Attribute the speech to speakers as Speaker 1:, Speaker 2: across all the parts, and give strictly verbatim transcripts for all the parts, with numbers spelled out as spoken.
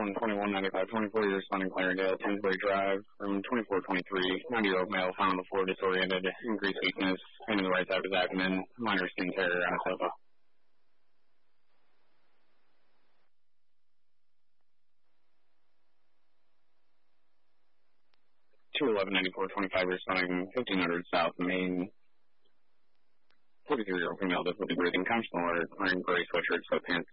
Speaker 1: one twenty-one ninety-five twenty-four, you're responding Clarendale, Kingsway Drive, room twenty-four twenty-three, ninety-year-old male found on the floor, disoriented, increased weakness, pain in the right side of his abdomen, minor skin tear on a sofa. two eleven ninety-four twenty-five, responding fifteen hundred South Main, forty-three-year-old female, difficulty breathing, conscious alert, wearing gray sweatshirt, sweatpants.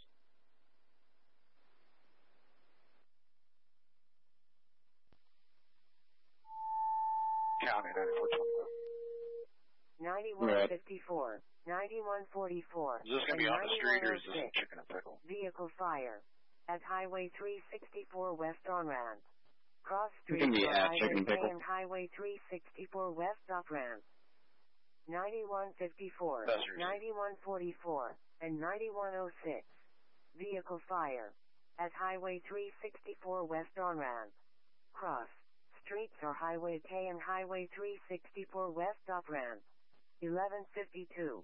Speaker 2: County ninety-four twenty-five.
Speaker 3: ninety-one fifty-four, ninety-one forty-four,
Speaker 2: Is this going to be on the street or is this a chicken and pickle?
Speaker 3: Vehicle fire at Highway three sixty-four West on ramp. Cross street
Speaker 1: Can be
Speaker 3: for
Speaker 1: at
Speaker 3: Highway
Speaker 1: chicken and pickle.
Speaker 3: and Highway three sixty-four West off ramp. ninety-one fifty-four, ninety-one forty-four, and ninety-one oh six. Vehicle fire at Highway three sixty-four West on ramp. Cross streets are Highway K and Highway three sixty-four West off ramp. eleven fifty-two.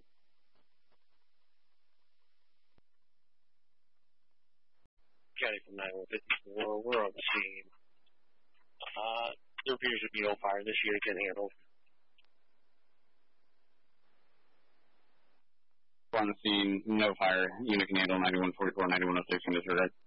Speaker 4: County from nine one fifty-four, we're on the scene. Uh, there appears to be no fire. This unit can handle.
Speaker 1: On the scene, no fire. Unit can handle ninety-one forty-four, ninety-one oh six in disregard.